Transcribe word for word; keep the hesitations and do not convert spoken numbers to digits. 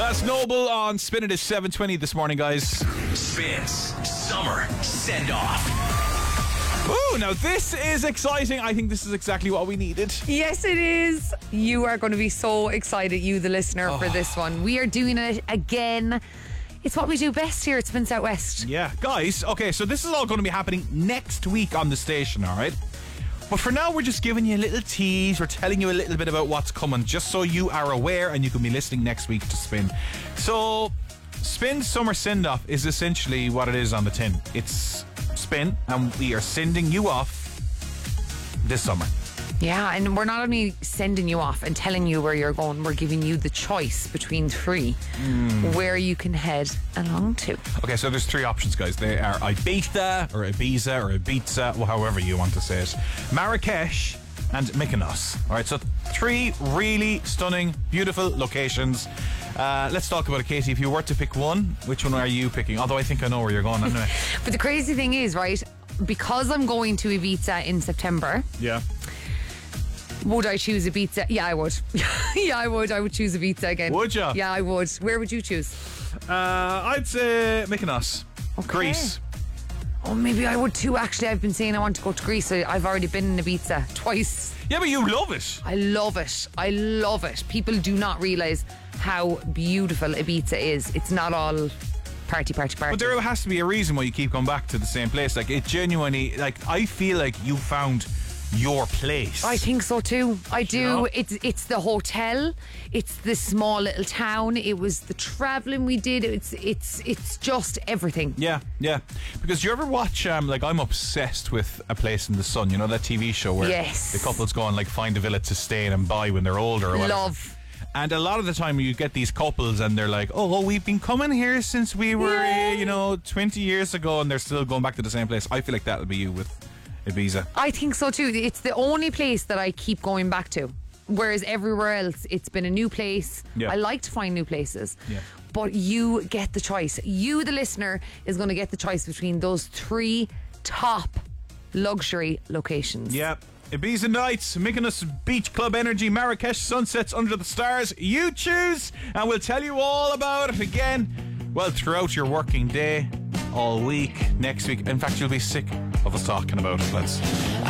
That's Noble on Spin. It is seven twenty this morning, guys. Spins Summer Send Off. Ooh, now this is exciting. I think this is exactly what we needed. Yes, it is. You are going to be so excited, you the listener, oh. for this one. We are doing it again. It's what we do best here at Spin Southwest. Yeah, guys, okay, so this is all going to be happening next week on the station, all right? But for now, we're just giving you a little tease. We're telling you a little bit about what's coming, just so you are aware and you can be listening next week to Spin. So, Spin Summer Send-Off is essentially what it is on the tin. It's Spin, and we are sending you off this summer. Yeah, and we're not only sending you off and telling you where you're going, we're giving you the choice between three mm. where you can head along to. Okay, so there's three options, guys. They are Ibiza or Ibiza or Ibiza, well, however you want to say it, Marrakesh and Mykonos. All right, so three really stunning, beautiful locations. Uh, let's talk about it, Katie. If you were to pick one, which one are you picking? Although I think I know where you're going anyway. But the crazy thing is, right, because I'm going to Ibiza in September. Yeah. Would I choose Ibiza? Yeah, I would. yeah, I would. I would choose Ibiza again. Would you? Yeah, I would. Where would you choose? Uh, I'd say Mykonos. Okay. Greece. Oh, maybe I would too. Actually, I've been saying I want to go to Greece. I've already been in Ibiza twice. Yeah, but you love it. I love it. I love it. People do not realise how beautiful Ibiza is. It's not all party, party, party. But there has to be a reason why you keep going back to the same place. Like, it genuinely, like, I feel like you found your place. I think so too. I do. You know? It's it's the hotel. It's the small little town. It was the travelling we did. It's it's it's just everything. Yeah, yeah. Because do you ever watch? Um, like I'm obsessed with A Place in the Sun. You know that T V show where yes. the couples go and like find a villa to stay in and buy when they're older. Or whatever. Love. And a lot of the time you get these couples and they're like, oh, well, we've been coming here since we were, yeah. uh, you know, twenty years ago, and they're still going back to the same place. I feel like that'll be you with Ibiza. I think so too. It's the only place that I keep going back to. Whereas everywhere else, it's been a new place. Yeah. I like to find new places. Yeah. But you get the choice. You, the listener, is going to get the choice between those three top luxury locations. Yep. Ibiza Nights, Mykonos Beach Club Energy, Marrakesh Sunsets Under the Stars. You choose, and we'll tell you all about it again, well, throughout your working day, all week, next week. In fact, you'll be sick of us talking about it. Let's